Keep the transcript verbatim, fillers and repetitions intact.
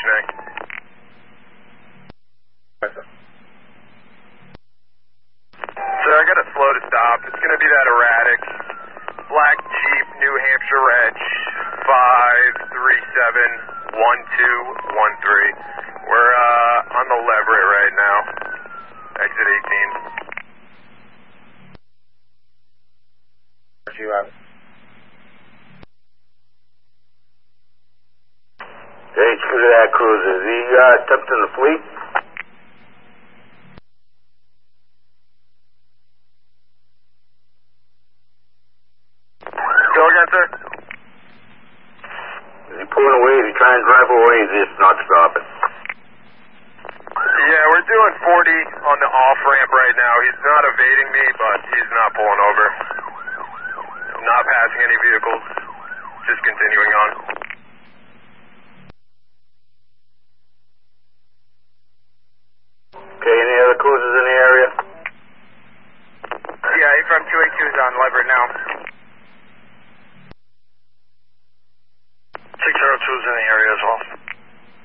stationary. Sir, I got a slow to stop. It's going to be that erratic black Jeep, New Hampshire Reg, five three seven one two one three. We're uh, on the Leverett right now. Exit eighteen. You have. Hey, screw to that cruiser. Is he uh, tucked in the fleet? Go again, sir. Is he pulling away? Is he trying to drive away? Is he just not stopping? Yeah, we're doing forty on the off ramp right now. He's not evading me, but he's not pulling over. Not passing any vehicles. Just continuing on.